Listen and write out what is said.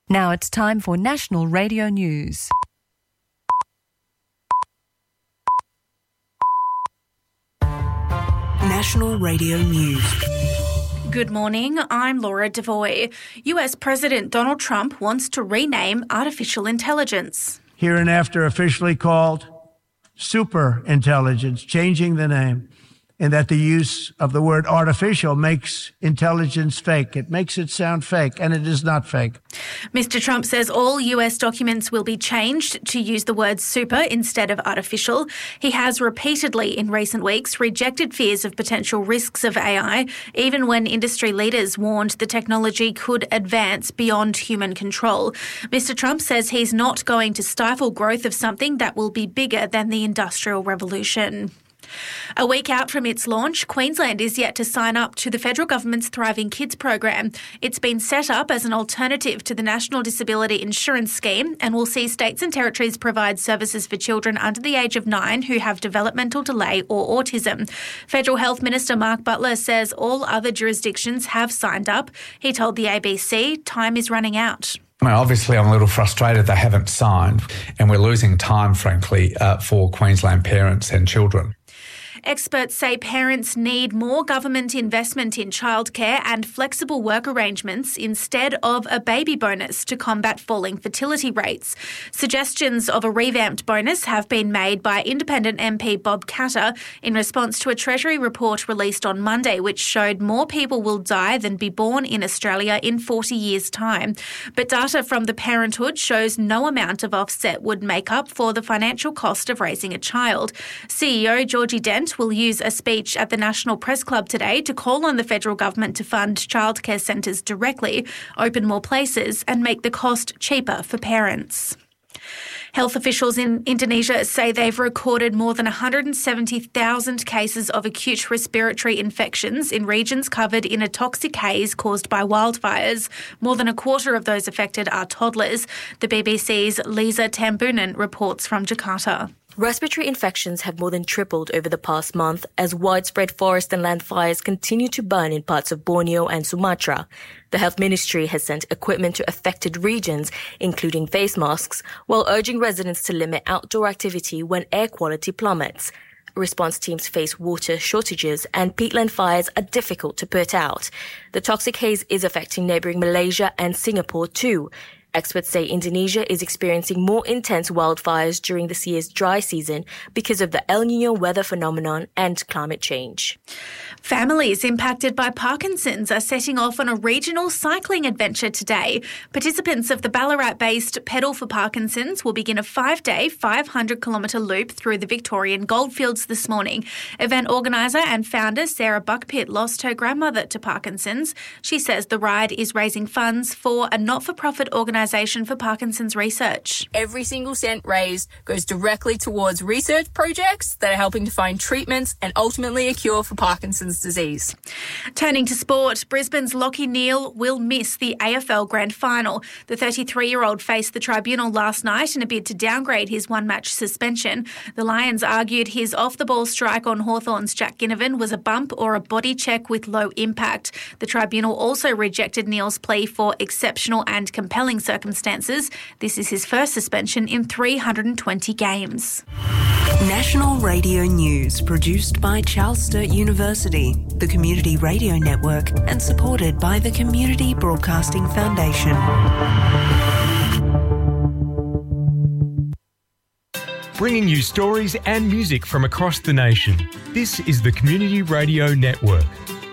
Now it's time for National Radio News. National Radio News. Good morning, I'm Laura Devoy. US President Donald Trump wants to rename artificial intelligence. Hereinafter officially called super intelligence, changing the name, and that the use of the word artificial makes intelligence fake. It makes it sound fake, and it is not fake. Mr. Trump says all US documents will be changed to use the word super instead of artificial. He has repeatedly in recent weeks rejected fears of potential risks of AI, even when industry leaders warned the technology could advance beyond human control. Mr. Trump says he's not going to stifle growth of something that will be bigger than the Industrial Revolution. A week out from its launch, Queensland is yet to sign up to the federal government's Thriving Kids program. It's been set up as an alternative to the National Disability Insurance Scheme and will see states and territories provide services for children under the age of 9 who have developmental delay or autism. Federal Health Minister Mark Butler says all other jurisdictions have signed up. He told the ABC time is running out. Obviously, I'm a little frustrated they haven't signed, and we're losing time, frankly, for Queensland parents and children. Experts say parents need more government investment in childcare and flexible work arrangements instead of a baby bonus to combat falling fertility rates. Suggestions of a revamped bonus have been made by independent MP Bob Katter in response to a Treasury report released on Monday, which showed more people will die than be born in Australia in 40 years' time. But data from the Parenthood shows no amount of offset would make up for the financial cost of raising a child. CEO Georgie Dent will use a speech at the National Press Club today to call on the federal government to fund childcare centres directly, open more places and make the cost cheaper for parents. Health officials in Indonesia say they've recorded more than 170,000 cases of acute respiratory infections in regions covered in a toxic haze caused by wildfires. More than a quarter of those affected are toddlers. The BBC's Lisa Tambunan reports from Jakarta. Respiratory infections have more than tripled over the past month as widespread forest and land fires continue to burn in parts of Borneo and Sumatra. The Health Ministry has sent equipment to affected regions, including face masks, while urging residents to limit outdoor activity when air quality plummets. Response teams face water shortages and peatland fires are difficult to put out. The toxic haze is affecting neighbouring Malaysia and Singapore too. Experts say Indonesia is experiencing more intense wildfires during this year's dry season because of the El Niño weather phenomenon and climate change. Families impacted by Parkinson's are setting off on a regional cycling adventure today. Participants of the Ballarat-based Pedal for Parkinson's will begin a 5-day, 500-kilometre loop through the Victorian Goldfields this morning. Event organiser and founder Sarah Buckpitt lost her grandmother to Parkinson's. She says the ride is raising funds for a not-for-profit organisation for Parkinson's research. Every single cent raised goes directly towards research projects that are helping to find treatments and ultimately a cure for Parkinson's disease. Turning to sport, Brisbane's Lachie Neale will miss the AFL Grand Final. The 33-year-old faced the tribunal last night in a bid to downgrade his one-match suspension. The Lions argued his off-the-ball strike on Hawthorn's Jack Ginnivan was a bump or a body check with low impact. The tribunal also rejected Neale's plea for exceptional and compelling circumstances. This is his first suspension in 320 games. National Radio News, produced by Charles Sturt University, the Community Radio Network, and supported by the Community Broadcasting Foundation. Bringing you stories and music from across the nation. This is the Community Radio Network.